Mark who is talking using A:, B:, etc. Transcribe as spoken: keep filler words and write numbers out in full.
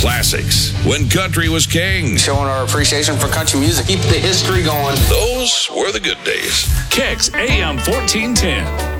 A: classics. When country was king.
B: Showing our appreciation for country music. Keep the history going.
A: Those were the good days.
C: Kicks A M fourteen ten.